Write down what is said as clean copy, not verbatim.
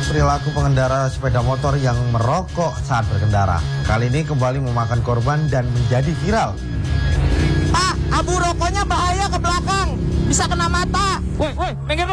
perilaku pengendara sepeda motor yang merokok saat berkendara. Kali ini kembali memakan korban dan menjadi viral. Pak, abu rokoknya bahaya ke belakang. Bisa kena mata. Woi, minggir.